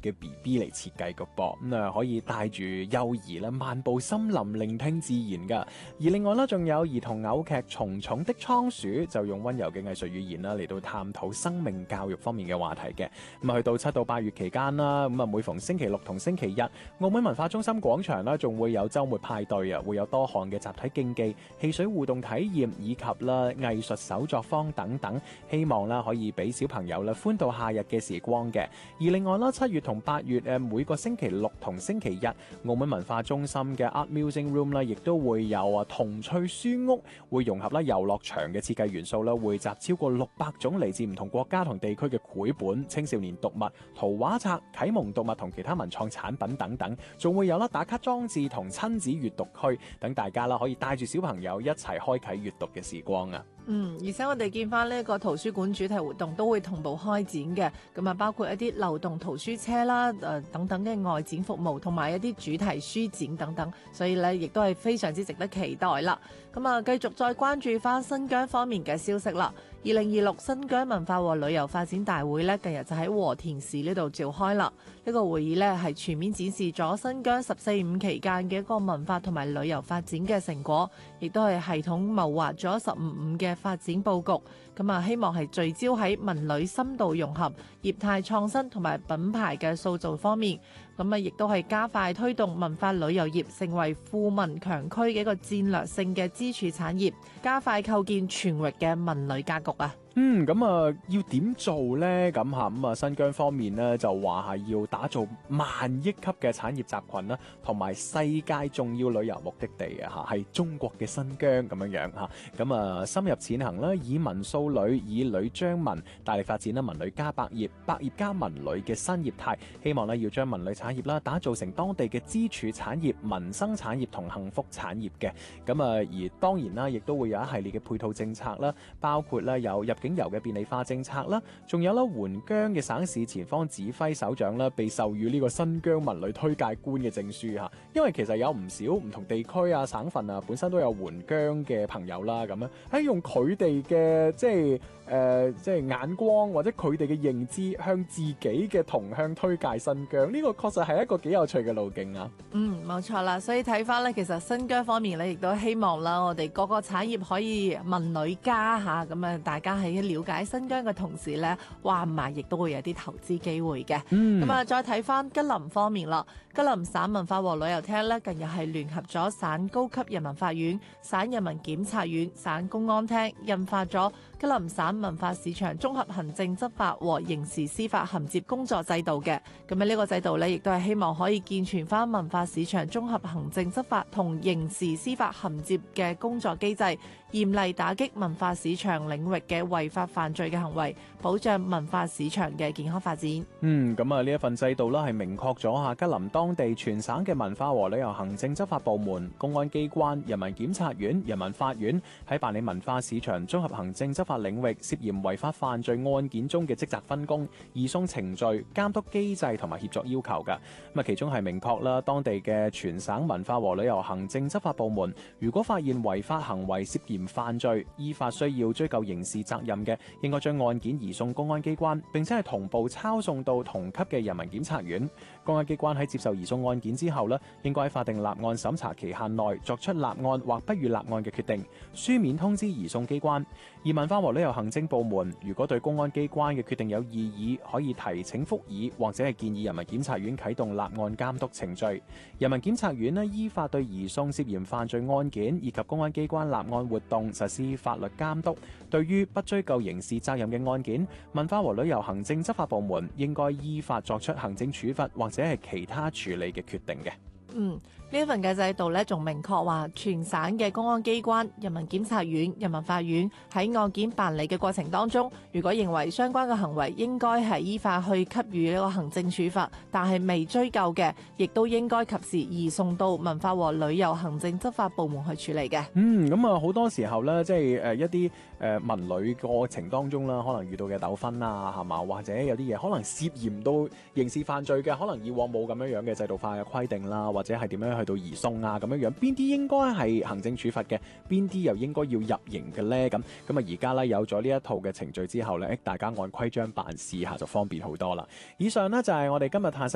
嘅 BB 嚟設計嘅噃，咁啊可以帶住幼兒啦漫步森林，聆聽自然噶。而另外啦，仲有兒童偶劇《蟲蟲的倉鼠》，就用溫柔嘅藝術語言啦嚟到探討生命教育方面嘅話題嘅。咁啊去到7到8月期間啦，咁啊每逢星期六同星期日，澳門文化中心廣場啦仲會有週末派對啊，會有多項嘅集體競技、戲水互動體驗以及啦藝術手作坊等等，希望啦可以俾小朋友啦歡度夏日嘅時光嘅。而另外啦，7月同8月每個星期六同星期日，澳門文化中心嘅 Art Music Room 啦，亦都會有童趣書屋，會融合啦遊樂場嘅設計元素啦，匯集超過600種嚟自唔同國家同地區嘅繪本、青少年讀物、圖畫冊、啟蒙讀物同其他文創產品等等，仲會有啦打卡裝置同親子閱讀區，等大家啦可以帶住小朋友一齊開啟閱讀嘅時光啊！ 而且我哋見翻呢個圖書館主題活動都會同步開展嘅，咁啊包括一啲流動圖書車啦，等等嘅外展服務，同埋一啲主題書展等等，所以咧亦都係非常之值得期待啦。咁啊，繼續再關注翻新疆方面嘅消息啦。2026新疆文化和旅遊發展大會咧，近日就喺和田市呢度召開啦。呢個會議咧係全面展示咗新疆14.5期間嘅一個文化同埋旅遊發展嘅成果，亦都係系統謀劃咗15.5嘅發展佈局。咁啊，希望係聚焦喺文旅深度融合、業態創新同埋品牌嘅塑造方面。咁啊，亦都係加快推動文化旅遊業成為富民強區嘅一個戰略性嘅支柱產業，加快構建全域嘅文旅格局啊！ 咁啊，要點做呢？咁啊，新疆方面呢就話係要打造萬億級嘅產業集群啦，同埋世界重要旅遊目的地啊，係中國嘅新疆咁樣吓。咁啊，深入淺行啦，以文塑旅，以旅彰文，大力發展啦文旅加百業，百業加文旅嘅新業態，希望呢要將文旅產業啦打造成當地嘅支柱產業、民生產業同幸福產業嘅。咁啊，而當然啦，亦都會有一系列嘅配套政策啦，包括啦有入境遊嘅便利化政策啦，仲有啦援疆嘅省市前方指揮首長啦，被授予呢個新疆文旅推介官嘅證書吓。因為其實有唔少唔同地區啊、省份啊，本身都有援疆嘅朋友啦，咁樣喺用佢哋嘅即係眼光或者佢哋嘅認知，向自己嘅同鄉推介新疆，呢個確實係一個幾有趣嘅路徑啊。 冇錯啦，所以睇翻咧，其實新疆方面咧，亦都希望啦，我哋各個產業可以文旅加吓，咁啊，大家喺了解新疆嘅同時咧，話唔埋亦都會有啲投資機會嘅。咁啊，再睇翻吉林方面啦，吉林省文化和旅遊廳咧，近日係聯合咗省高級人民法院、省人民檢察院、省公安廳，印發咗吉林省文化市場綜合行政執法和刑事司法銜接工作制度嘅。咁啊，呢個制度咧，亦都係希望可以健全翻文化市場綜合行政執法同刑事司法銜接嘅工作機制，嚴厲打擊文化市場領域嘅違法犯罪嘅行為，保障文化市場嘅健康發展。 咁啊呢一份制度啦，係明確咗下吉林當地全省嘅文化和旅遊行政執法部門、公安機關、人民檢察院、人民法院喺辦理文化市場綜合行政執法領域涉嫌違法犯罪案件中嘅職責分工、移送程序、監督機制同埋協作要求㗎。咁啊，其中係明確啦，當地嘅全省文化和旅遊行政執法部門，如果發現違法行為涉嫌犯罪，依法需要追究刑事責任嘅，應該將案件移送公安機關，並且係同步抄送到同級嘅人民檢察院。公安機關喺接受移送案件之後呢，應該喺法定立案審查期限內作出立案或不予立案嘅決定，書面通知移送機關。而文化和旅遊行政部門如果對公安機關嘅決定有異議，可以提請覆議或者係建議人民檢察院啟動立案監督程序。人民檢察院呢，依法對移送涉嫌犯罪案件以及公安機關立案活動實施法律監督。對於不追究刑事責任嘅案件，文化和旅遊行政執法部門應該依法作出行政處罰或者係其他處理嘅決定嘅。 呢一份嘅制度咧，仲明確話全省嘅公安機關、人民檢察院、人民法院喺案件辦理嘅過程當中，如果認為相關嘅行為應該係依法去給予呢個行政處罰，但係未追究嘅，亦都應該及時移送到文化和旅遊行政執法部門去處理嘅。 咁啊，好多時候咧，即係一啲文旅過程當中啦，可能遇到嘅糾紛啊，係嘛，或者有啲嘢可能涉嫌到刑事犯罪嘅，可能以往冇咁樣嘅制度化嘅規定啦，或者係點樣去到移送啊咁樣，邊啲應該係行政處罰嘅，邊啲又應該要入刑嘅咧？咁啊，而家咧有咗呢一套嘅程序之後咧，大家按規章辦事下就方便好多啦。以上呢，就係我哋今日探